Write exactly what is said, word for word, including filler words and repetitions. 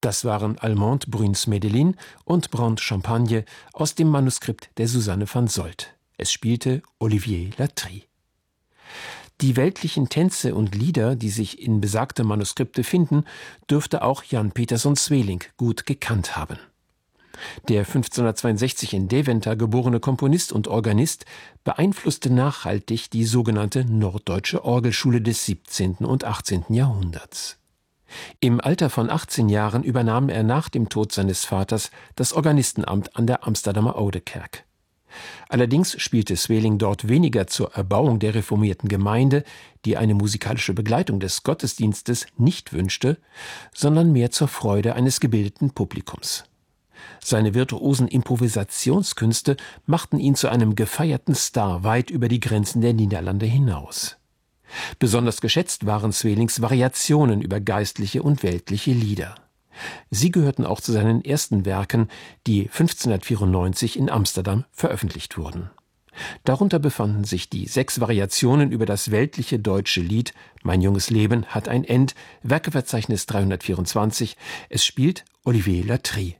Das waren Allemande Bruns Medellin und Brand Champagne aus dem Manuskript der Susanne van Solt. Es spielte Olivier Latry. Die weltlichen Tänze und Lieder, die sich in besagtem Manuskripte finden, dürfte auch Jan Peterson Sweelinck gut gekannt haben. Der fünfzehnhundertzweiundsechzig in Deventer geborene Komponist und Organist beeinflusste nachhaltig die sogenannte Norddeutsche Orgelschule des siebzehnten und achtzehnten Jahrhunderts. Im Alter von achtzehn Jahren übernahm er nach dem Tod seines Vaters das Organistenamt an der Amsterdamer Oudekerk. Allerdings spielte Sweelinck dort weniger zur Erbauung der reformierten Gemeinde, die eine musikalische Begleitung des Gottesdienstes nicht wünschte, sondern mehr zur Freude eines gebildeten Publikums. Seine virtuosen Improvisationskünste machten ihn zu einem gefeierten Star weit über die Grenzen der Niederlande hinaus. Besonders geschätzt waren Sweelinks Variationen über geistliche und weltliche Lieder. Sie gehörten auch zu seinen ersten Werken, die fünfzehnhundertvierundneunzig in Amsterdam veröffentlicht wurden. Darunter befanden sich die sechs Variationen über das weltliche deutsche Lied »Mein junges Leben hat ein End«, Werkeverzeichnis dreihundertvierundzwanzig. Es spielt Olivier Latry.